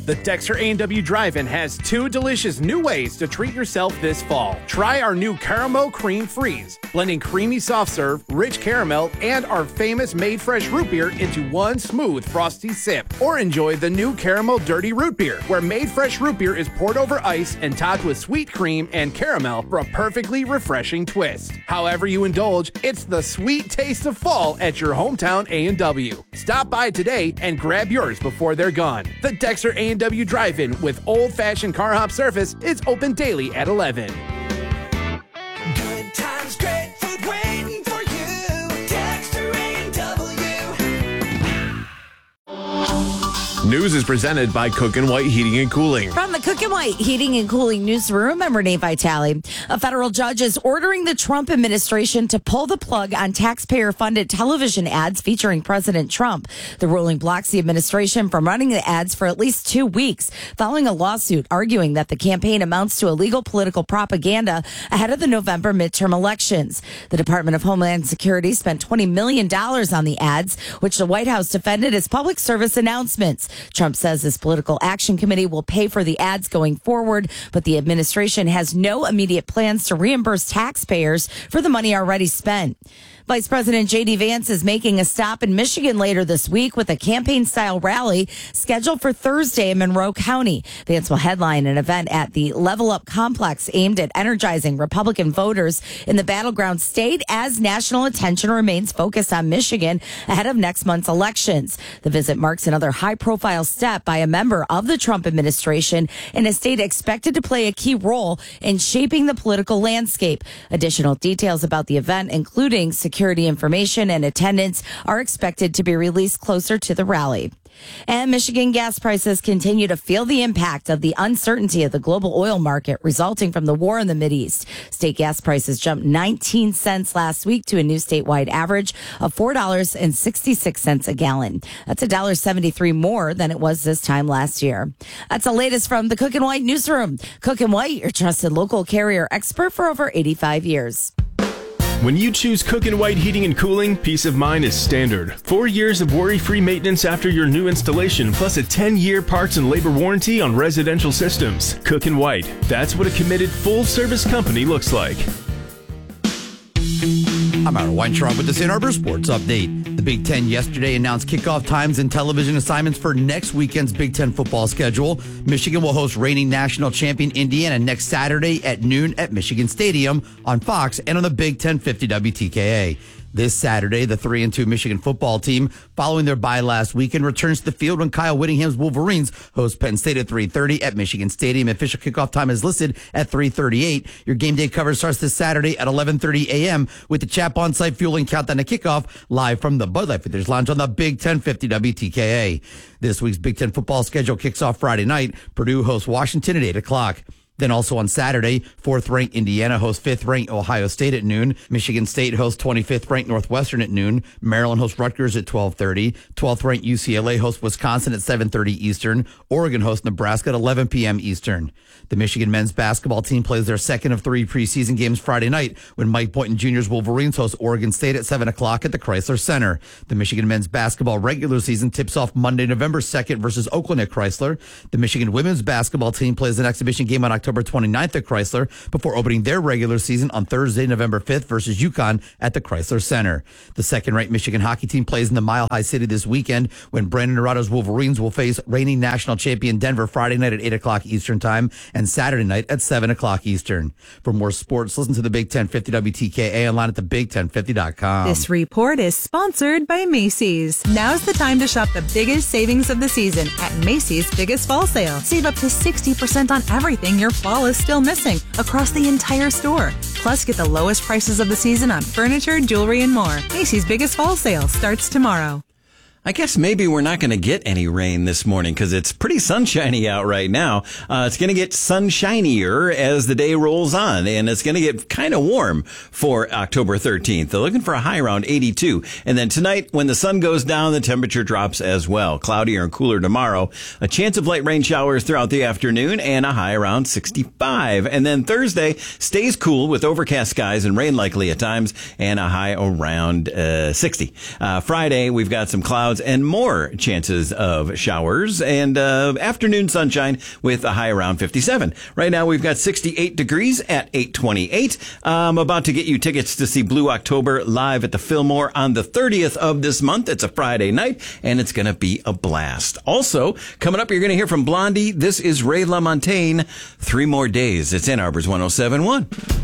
The Dexter A&W Drive-In has 2 delicious new ways to treat yourself this fall. Try our new Caramel Cream Freeze, blending creamy soft serve, rich caramel, and our famous Made Fresh root beer into one smooth, frosty sip. Or enjoy the new Caramel Dirty Root Beer, where Made Fresh root beer is poured over ice and topped with sweet cream and caramel for a perfectly refreshing twist. However you indulge, it's the sweet taste of fall at your hometown A&W. Stop by today and grab yours before they're gone. The Dexter A&W Drive-In with old-fashioned car hop service is open daily at 11. Good times, great food waiting for you. Dexter A&W. News is presented by Cook and White Heating and Cooling. From the Cook and White Heating and Cooling newsroom, I'm Renee Vitale. A federal judge is ordering the Trump administration to pull the plug on taxpayer-funded television ads featuring President Trump. The ruling blocks the administration from running the ads for at least 2 weeks, following a lawsuit arguing that the campaign amounts to illegal political propaganda ahead of the November midterm elections. The Department of Homeland Security spent $20 million on the ads, which the White House defended as public service announcements. Trump says his political action committee will pay for the ads going forward, but the administration has no immediate plans to reimburse taxpayers for the money already spent. Vice President J.D. Vance is making a stop in Michigan later this week with a campaign-style rally scheduled for Thursday in Monroe County. Vance will headline an event at the Level Up Complex aimed at energizing Republican voters in the battleground state as national attention remains focused on Michigan ahead of next month's elections. The visit marks another high-profile step by a member of the Trump administration in a state expected to play a key role in shaping the political landscape. Additional details about the event, including security information and attendance, are expected to be released closer to the rally. And Michigan gas prices continue to feel the impact of the uncertainty of the global oil market resulting from the war in the Mideast. State gas prices jumped 19 cents last week to a new statewide average of $4.66 a gallon. That's $1.73 more than it was this time last year. That's the latest from the Cook and White newsroom. Cook and White, your trusted local carrier expert for over 85 years. When you choose Cook and White Heating and Cooling, peace of mind is standard. 4 years of worry-free maintenance after your new installation, plus a 10-year parts and labor warranty on residential systems. Cook and White, that's what a committed full-service company looks like. I'm Aaron Weintraub with the St. Arbor Sports Update. The Big Ten yesterday announced kickoff times and television assignments for next weekend's Big Ten football schedule. Michigan will host reigning national champion Indiana next Saturday at noon at Michigan Stadium on Fox and on the Big Ten 50 WTKA. This Saturday, the 3-2 Michigan football team, following their bye last weekend, returns to the field when Kyle Whittingham's Wolverines host Penn State at 3:30 at Michigan Stadium. Official kickoff time is listed at 3:38. Your game day coverage starts this Saturday at 11:30 a.m. with the Chap on-site fueling countdown to kickoff live from the Bud Light Fitness Lounge on the Big Ten 50 WTKA. This week's Big Ten football schedule kicks off Friday night. Purdue hosts Washington at 8 o'clock. Then also on Saturday, 4th-ranked Indiana hosts 5th-ranked Ohio State at noon. Michigan State hosts 25th-ranked Northwestern at noon. Maryland hosts Rutgers at 12:30. 12th-ranked UCLA hosts Wisconsin at 7:30 Eastern. Oregon hosts Nebraska at 11 p.m. Eastern. The Michigan men's basketball team plays their second of 3 preseason games Friday night when Mike Boynton Jr.'s Wolverines host Oregon State at 7 o'clock at the Chrysler Center. The Michigan men's basketball regular season tips off Monday, November 2nd versus Oakland at Chrysler. The Michigan women's basketball team plays an exhibition game on October 29th at Chrysler before opening their regular season on Thursday, November 5th versus UConn at the Chrysler Center. The second-ranked Michigan hockey team plays in the Mile High City this weekend when Brandon Naruto's Wolverines will face reigning national champion Denver Friday night at 8 o'clock Eastern Time and Saturday night at 7 o'clock Eastern. For more sports, listen to the Big Ten 50 WTKA online at thebig1050.com. This report is sponsored by Macy's. Now's the time to shop the biggest savings of the season at Macy's Biggest Fall Sale. Save up to 60% on everything your fall is still missing across the entire store. Plus, get the lowest prices of the season on furniture, jewelry, and more. Macy's Biggest Fall Sale starts tomorrow. I guess maybe we're not going to get any rain this morning because it's pretty sunshiny out right now. It's going to get sunshinier as the day rolls on, and it's going to get kind of warm for October 13th. They're looking for a high around 82. And then tonight, when the sun goes down, the temperature drops as well. Cloudier and cooler tomorrow. A chance of light rain showers throughout the afternoon and a high around 65. And then Thursday stays cool with overcast skies and rain likely at times and a high around 60. Friday, we've got some clouds clouds and more chances of showers, and afternoon sunshine with a high around 57. Right now we've got 68 degrees at 8:28. I'm about to get you tickets to see Blue October live at the Fillmore on the 30th of this month. It's a Friday night, and it's going to be a blast. Also, coming up, you're going to hear from Blondie. This is Ray LaMontagne. 3 more days. It's Ann Arbor's 107.1.